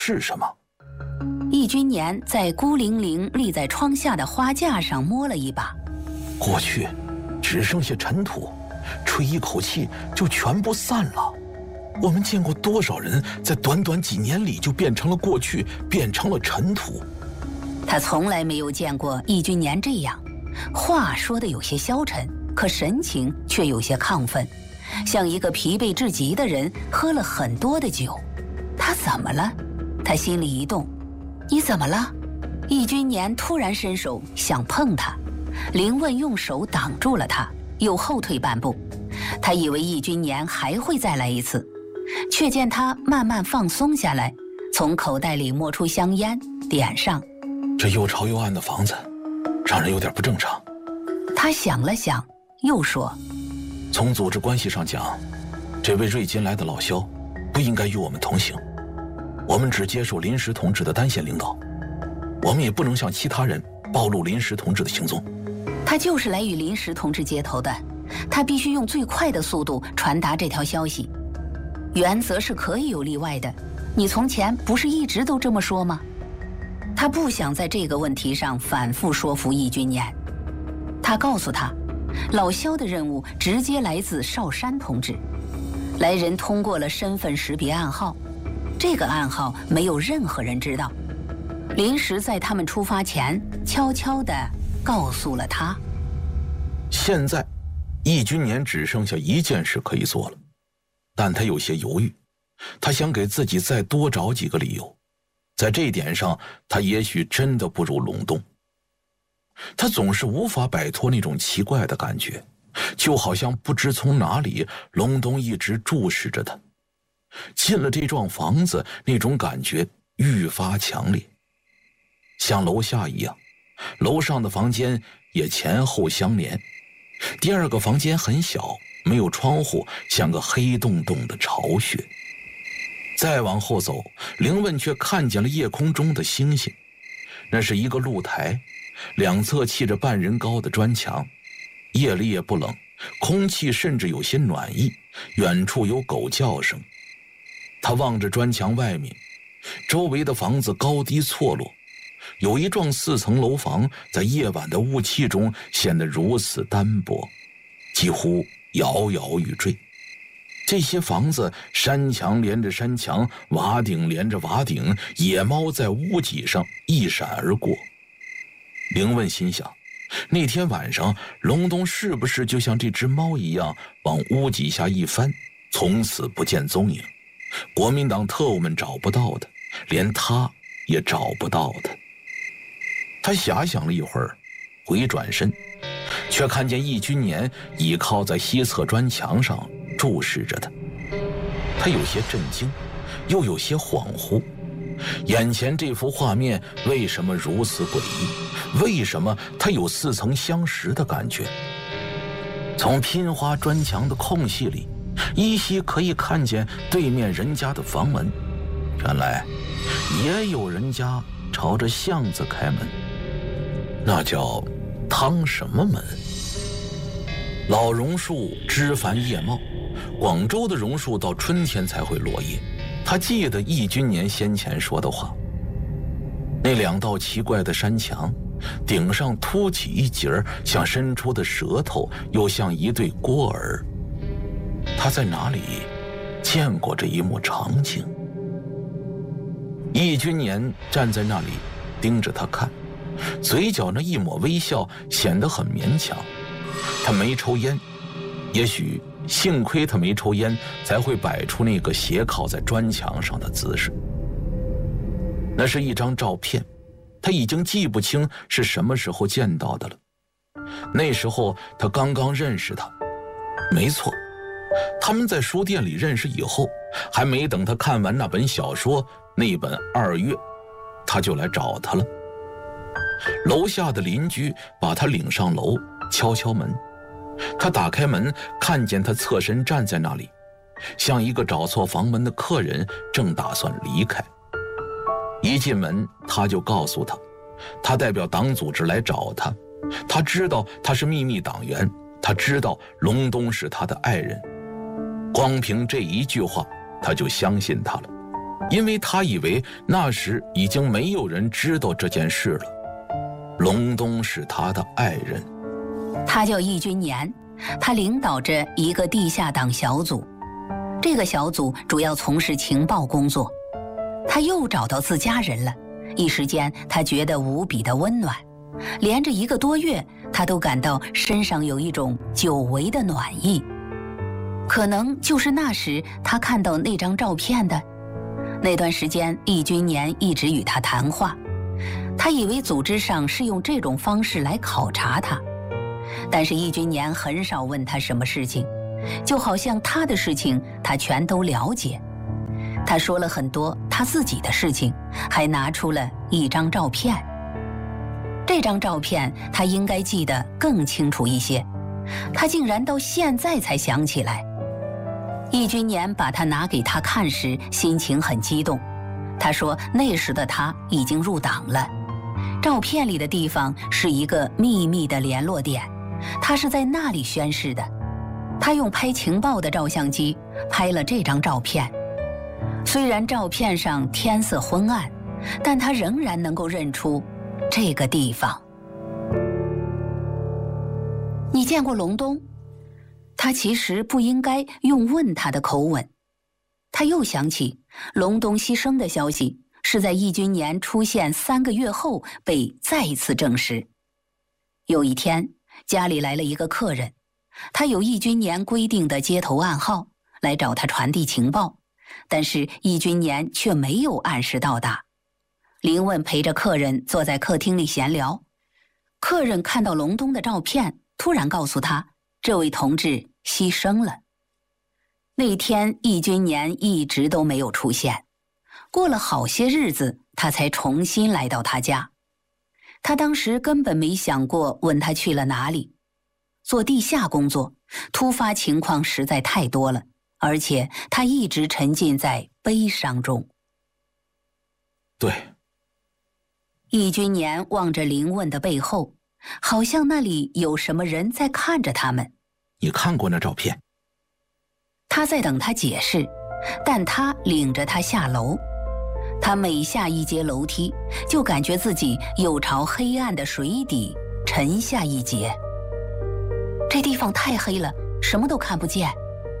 是什么？ 易君年在孤零零立在窗下的花架上摸了一把， 过去只剩下尘土，吹一口气就全部散了。我们见过多少人在短短几年里就变成了过去，变成了尘土。 他从来没有见过易君年这样，话说得有些消沉，可神情却有些亢奋，像一个疲惫至极的人喝了很多的酒。他怎么了？他心里一动。你怎么了？易君年突然伸手想碰他，林问用手挡住了他，又后退半步。他以为易君年还会再来一次，却见他慢慢放松下来，从口袋里摸出香烟点上。 这又潮又暗的房子让人有点不正常。 他想了想又说， 从组织关系上讲，这位瑞金来的老萧不应该与我们同行，我们只接受临时同志的单线领导，我们也不能向其他人暴露临时同志的行踪。 他就是来与临时同志接头的，他必须用最快的速度传达这条消息。原则是可以有例外的，你从前不是一直都这么说吗？他不想在这个问题上反复说服易君年。他告诉他，老萧的任务直接来自少山同志，来人通过了身份识别暗号，这个暗号没有任何人知道。临时在他们出发前悄悄地告诉了他。 现在易君年只剩下一件事可以做了，但他有些犹豫，他想给自己再多找几个理由。在这一点上，他也许真的不如隆冬。他总是无法摆脱那种奇怪的感觉，就好像不知从哪里隆冬一直注视着他。进了这幢房子，那种感觉愈发强烈，像楼下一样，楼上的房间也前后相连。第二个房间很小，没有窗户，像个黑洞洞的巢穴。再往后走，凌问却看见了夜空中的星星，那是一个露台，两侧砌着半人高的砖墙，夜里也不冷，空气甚至有些暖意，远处有狗叫声。他望着砖墙外面，周围的房子高低错落，有一幢4层楼房在夜晚的雾气中显得如此单薄，几乎摇摇欲坠。这些房子山墙连着山墙，瓦顶连着瓦顶，野猫在屋脊上一闪而过。凌问心想，那天晚上隆冬是不是就像这只猫一样往屋脊下一翻，从此不见踪影，国民党特务们找不到的，连他也找不到的。他遐想了一会儿，回转身，却看见易君年倚靠在西侧砖墙上注视着他。他有些震惊，又有些恍惚，眼前这幅画面为什么如此诡异？为什么他有似曾相识的感觉？从拼花砖墙的空隙里，依稀可以看见对面人家的房门，原来也有人家朝着巷子开门，那叫汤什么门？老榕树枝繁叶茂，广州的榕树到春天才会落叶。他记得易君年先前说的话，那2道奇怪的山墙，顶上凸起一截像伸出的舌头，又像一对锅耳。他在哪里见过这一幕场景？易君年站在那里盯着他看，嘴角那一抹微笑显得很勉强。他没抽烟，也许幸亏他没抽烟，才会摆出那个斜靠在砖墙上的姿势。那是一张照片，他已经记不清是什么时候见到的了。那时候他刚刚认识他，没错，他们在书店里认识以后，还没等他看完那本小说，那本《2月》，他就来找他了。楼下的邻居把他领上楼，敲敲门。他打开门，看见他侧身站在那里，像一个找错房门的客人，正打算离开。一进门，他就告诉他，他代表党组织来找他，他知道他是秘密党员，他知道隆冬是他的爱人。光凭这一句话，他就相信他了。 因为他以为那时已经没有人知道这件事了。隆冬是他的爱人， 他叫易君年，他领导着一个地下党小组，这个小组主要从事情报工作。他又找到自家人了，一时间他觉得无比的温暖，连着1个多月，他都感到身上有一种久违的暖意。可能就是那时他看到那张照片的。那段时间，易君年一直与他谈话，他以为组织上是用这种方式来考察他，但是易君年很少问他什么事情，就好像他的事情他全都了解。他说了很多他自己的事情，还拿出了一张照片。这张照片他应该记得更清楚一些，他竟然到现在才想起来。易君年把他拿给他看时，心情很激动。他说那时的他已经入党了。照片里的地方是一个秘密的联络点，他是在那里宣誓的。他用拍情报的照相机拍了这张照片。虽然照片上天色昏暗，但他仍然能够认出这个地方。你见过隆冬？他其实不应该用问他的口吻。他又想起隆冬牺牲的消息是在易君年出现3个月后被再一次证实。有一天，家里来了一个客人，他有易君年规定的接头暗号，来找他传递情报，但是易君年却没有按时到达。林问陪着客人坐在客厅里闲聊，客人看到隆冬的照片，突然告诉他，这位同志牺牲了。那天易君年一直都没有出现，过了好些日子，他才重新来到他家。他当时根本没想过问他去了哪里。做地下工作，突发情况实在太多了，而且他一直沉浸在悲伤中。 对。 易君年望着林问的背后，好像那里有什么人在看着他们。 你看过那照片？ 他在等他解释，但他领着他下楼。他每下一阶楼梯，就感觉自己又朝黑暗的水底沉下一截。这地方太黑了，什么都看不见。